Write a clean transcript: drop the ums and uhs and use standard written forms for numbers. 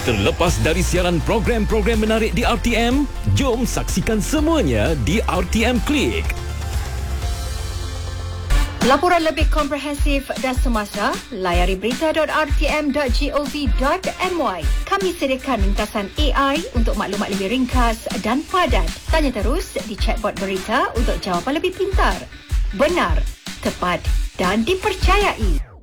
Terlepas dari siaran program-program menarik di RTM, jom saksikan semuanya di RTM Klik. Laporan lebih komprehensif dan semasa, layari berita.rtm.gov.my. Kami sediakan ringkasan AI untuk maklumat lebih ringkas dan padat. Tanya terus di chatbot berita untuk jawapan lebih pintar, benar, tepat dan dipercayai.